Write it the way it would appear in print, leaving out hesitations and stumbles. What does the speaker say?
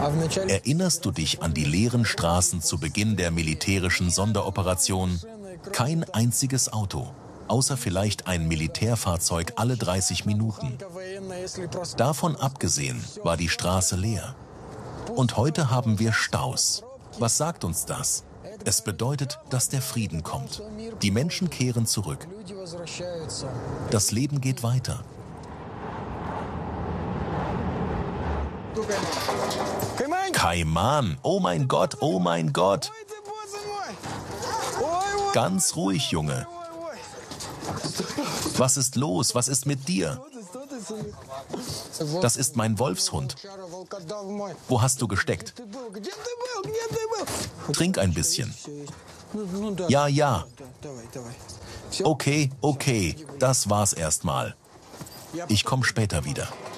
Erinnerst du dich an die leeren Straßen zu Beginn der militärischen Sonderoperation? Kein einziges Auto, außer vielleicht ein Militärfahrzeug alle 30 Minuten. Davon abgesehen war die Straße leer. Und heute haben wir Staus. Was sagt uns das? Es bedeutet, dass der Frieden kommt. Die Menschen kehren zurück. Das Leben geht weiter. Kaiman, oh mein Gott, oh mein Gott. Ganz ruhig, Junge. Was ist los? Was ist mit dir? Das ist mein Wolfshund. Wo hast du gesteckt? Trink ein bisschen. Ja, ja. Okay, okay, das war's erstmal. Ich komme später wieder.